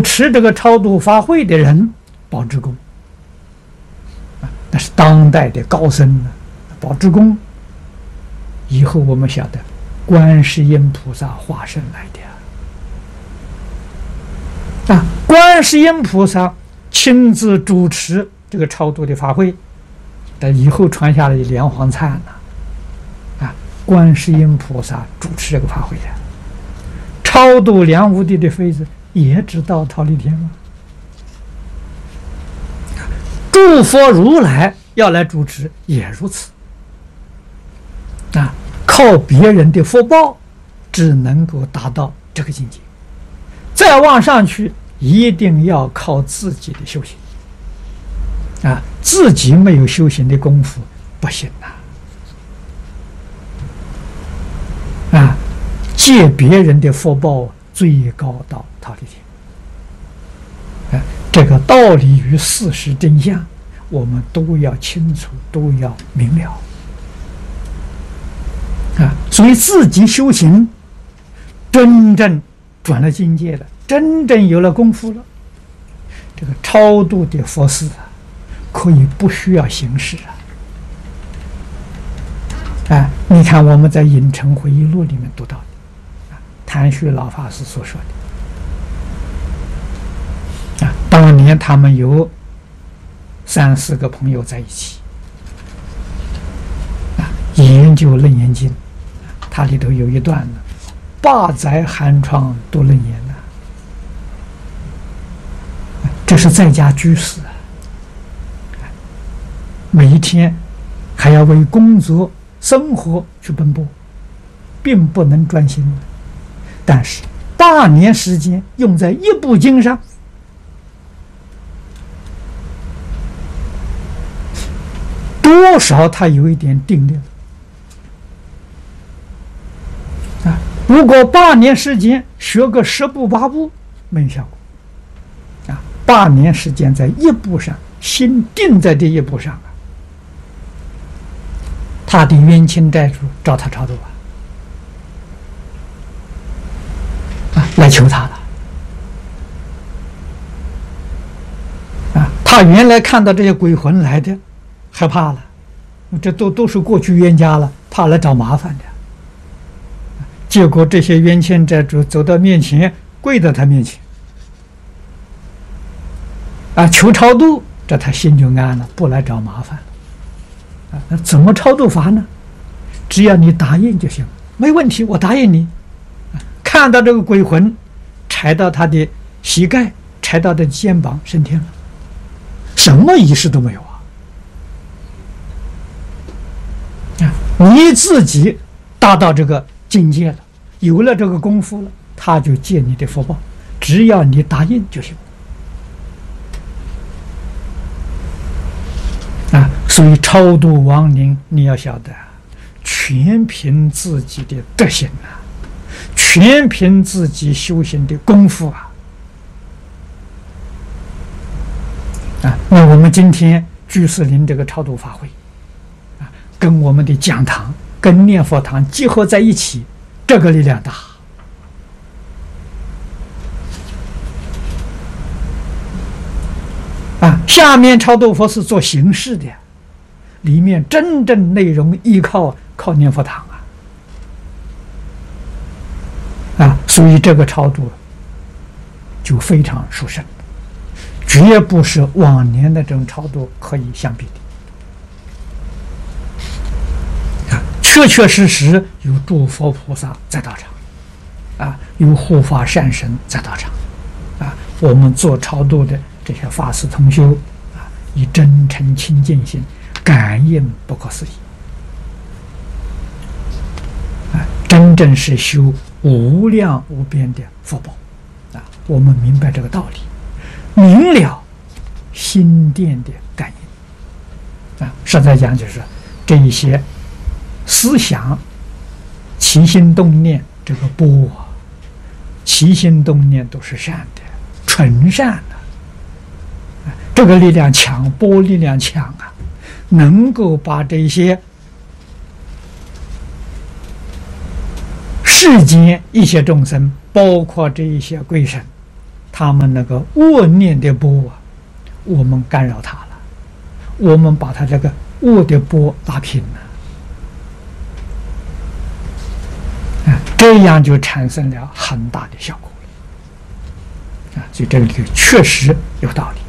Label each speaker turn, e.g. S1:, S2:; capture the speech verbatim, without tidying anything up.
S1: 主持这个超度法会的人，宝志公啊，那是当代的高僧呢。宝志公以后我们晓得，观世音菩萨化身来的啊，观世音菩萨亲自主持这个超度的法会，但以后传下来的连环灿呢，啊，观世音菩萨主持这个法会的，超度梁武帝的妃子也知道忉利天吗？诸佛如来要来主持也如此啊，靠别人的福报只能够达到这个境界，再往上去一定要靠自己的修行啊，自己没有修行的功夫不行啊！啊，借别人的福报最高到忉利天，啊，这个道理与事实真相，我们都要清楚，都要明了啊！所以自己修行，真正转了境界了，真正有了功夫了，这个超度的佛事啊，可以不需要形式啊！啊，你看我们在《影城回忆录》里面读到的，啊，谭旭老法师所说的，啊，当年他们有三四个朋友在一起，啊，研究《楞严经》，它里头有一段呢，八载寒窗读楞严呢，这是在家居士啊，每一天还要为工作生活去奔波，并不能专心。但是八年时间用在一部经上，多少他有一点定力啊！如果八年时间学个十部八部，没有效果啊！八年时间在一部上，心定在这一部上啊，他的冤亲债主找他超度啊，啊，来求他了啊！他原来看到这些鬼魂来的，害怕了，这都都是过去冤家了，怕来找麻烦的。结果这些冤亲债主走到面前，跪在他面前，啊，求超度，这他心就安了，不来找麻烦了。啊，那怎么超度法呢？只要你答应就行，没问题，我答应你。啊，看到这个鬼魂，踩到他的膝盖，踩到他的肩膀，升天了，什么仪式都没有啊！啊，你自己达到这个境界了，有了这个功夫了，他就借你的福报，只要你答应就行。啊，所以超度亡灵，你要晓得，全凭自己的德行啊，全凭自己修行的功夫啊。啊，那我们今天居士林这个超度法会，啊，跟我们的讲堂、跟念佛堂结合在一起，这个力量大。啊，下面超度佛是做形式的，里面真正内容依靠靠念佛堂啊，啊，所以这个超度就非常殊胜，绝不是往年的这种超度可以相比的。啊，确确实实有诸佛菩萨在道场，啊，有护法善神在道场，啊，我们做超度的这些法师同修啊，以真诚清净心感应不可思议啊，真正是修无量无边的福报啊！我们明白这个道理，明了心电的感应啊。实在讲，就是这一些思想起心动念，这个波啊，起心动念都是善的，纯善的。这个力量强，波力量强啊，能够把这些世间一些众生，包括这一些鬼神， 他们那个恶念的波啊，我们干扰它了，我们把它这个恶的波拉平了，啊，这样就产生了很大的效果了，啊，所以这个理由确实有道理。